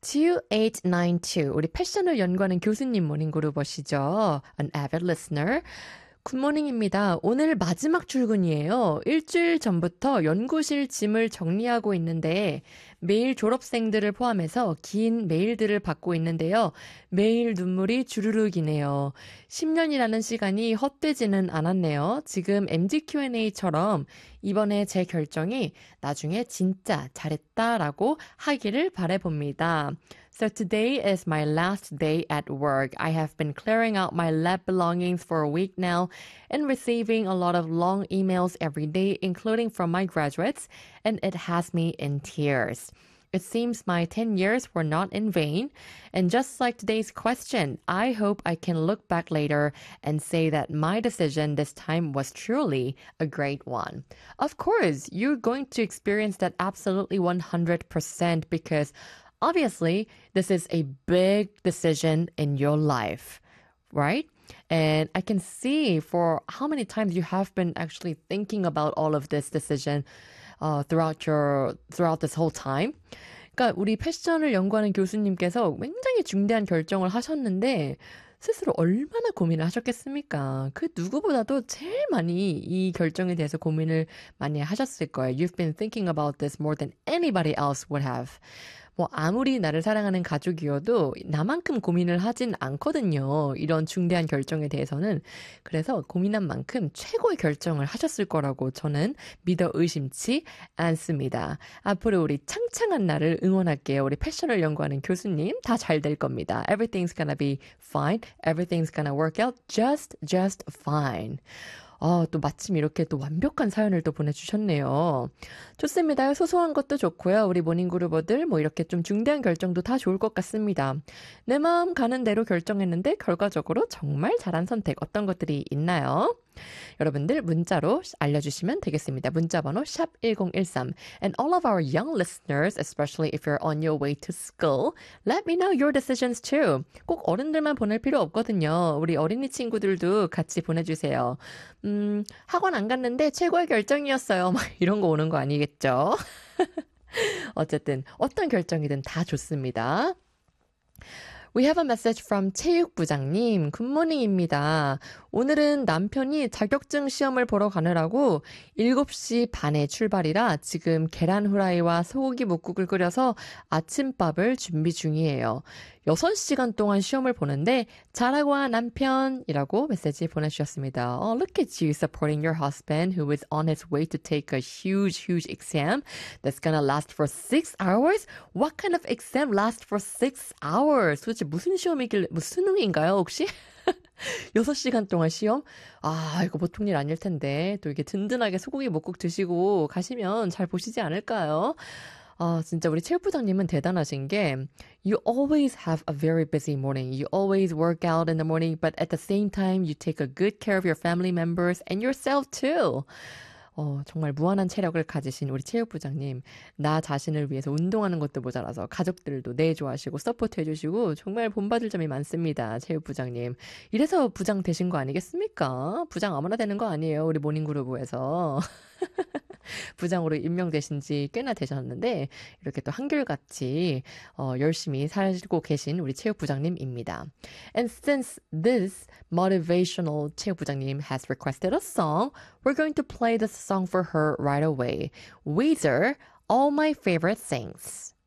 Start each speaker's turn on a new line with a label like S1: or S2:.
S1: 2892 우리 패션을 연구하는 교수님 모닝그룹이시죠. An avid listener. 굿모닝입니다. 오늘 마지막 출근이에요. 일주일 전부터 연구실 짐을 정리하고 있는데 매일 졸업생들을 포함해서 긴 메일들을 받고 있는데요. 매일 눈물이 주르륵이네요. 10년이라는 시간이 헛되지는 않았네요. 지금 MG Q&A처럼 이번에 제 결정이 나중에 진짜 잘했다라고 하기를 바라봅니다. So today is my last day at work. I have been clearing out my lab belongings for a week now and receiving a lot of long emails every day, including from my graduates, and it has me in tears. It seems my 10 years were not in vain. And just like today's question, I hope I can look back later and say that my decision this time was truly a great one. Of course, you're going to experience that absolutely 100% because obviously, this is a big decision in your life, right? And I can see for how many times you have been actually thinking about all of this decision throughout this whole time. 그러니까 우리 패션을 연구하는 교수님께서 굉장히 중대한 결정을 하셨는데 스스로 얼마나 고민을 하셨겠습니까? 그 누구보다도 제일 많이 이 결정에 대해서 고민을 많이 하셨을 거예요. You've been thinking about this more than anybody else would have. 뭐 아무리 나를 사랑하는 가족이어도 나만큼 고민을 하진 않거든요. 이런 중대한 결정에 대해서는. 그래서 고민한 만큼 최고의 결정을 하셨을 거라고 저는 믿어 의심치 않습니다. 앞으로 우리 창창한 나를 응원할게요. 우리 패션을 연구하는 교수님 다 잘 될 겁니다. Everything's gonna be fine. Everything's gonna work out just fine. 또 마침 이렇게 또 완벽한 사연을 또 보내주셨네요. 좋습니다. 소소한 것도 좋고요. 우리 모닝그루버들 뭐 이렇게 좀 중대한 결정도 다 좋을 것 같습니다. 내 마음 가는 대로 결정했는데 결과적으로 정말 잘한 선택 어떤 것들이 있나요? 여러분들 문자로 알려주시면 되겠습니다. 문자번호 샵1013 And all of our young listeners, especially if you're on your way to school, let me know your decisions too. 꼭 어른들만 보낼 필요 없거든요. 우리 어린이 친구들도 같이 보내주세요. 학원 안 갔는데 최고의 결정이었어요. 막 이런 거 오는 거 아니겠죠? 어쨌든 어떤 결정이든 다 좋습니다. We have a message from 체육부장님. 굿모닝입니다. 오늘은 남편이 자격증 시험을 보러 가느라고 7시 반에 출발이라 지금 계란 후라이와 소고기 뭇국을 끓여서 아침밥을 준비 중이에요. 6시간 동안 시험을 보는데 잘하고 와 남편이라고 메시지 보내주셨습니다. Look at you supporting your husband who is on his way to take a huge exam that's gonna last for 6 hours? What kind of exam lasts for 6 hours? 도대체 무슨 시험이길래, 뭐 수능인가요 혹시? 6시간 동안 시험? 이거 보통 일 아닐 텐데 또 이게 든든하게 소고기 뭇국 드시고 가시면 잘 보시지 않을까요? 진짜 우리 체육부장님은 대단하신 게 You always have a very busy morning. You always work out in the morning, but at the same time, you take a good care of your family members and yourself too. 정말 무한한 체력을 가지신 우리 체육부장님. 나 자신을 위해서 운동하는 것도 모자라서 가족들도 내조하시고 서포트 해주시고 정말 본받을 점이 많습니다. 체육부장님. 이래서 부장 되신 거 아니겠습니까? 부장 아무나 되는 거 아니에요. 우리 모닝그루브에서. 부장으로 임명되신 지 꽤나 되셨는데 이렇게 또 한결같이 열심히 살고 계신 우리 체육부장님입니다. And since this motivational 체육부장님 has requested a song, we're going to play this song for her right away. Weezer, All My Favorite Things.